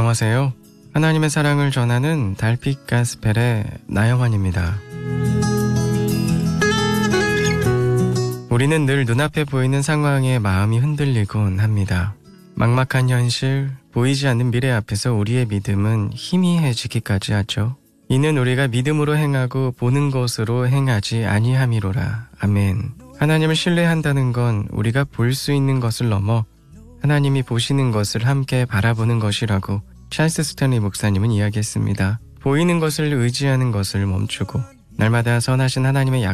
안녕하세요. 하나님의 사랑을 전하는 달빛 가스펠의 나영환입니다. 우리는 늘 눈앞에 보이는 상황에 마음이 흔들리곤 합니다. 막막한 현실, 보이지 않는 미래 앞에서 우리의 믿음은 희미해지기까지 하죠. 이는 우리가 믿음으로 행하고 보는 것으로 행하지 아니함이로라. 아멘. 하나님을 신뢰한다는 건 우리가 볼 수 있는 것을 넘어 하나님이 보시는 것을 함께 바라보는 것이라고 찰스 스탠리 목사님은 이야기했습니다. 보이는 것을 의지하는 것을 멈추고 날마다 선하신 하나님의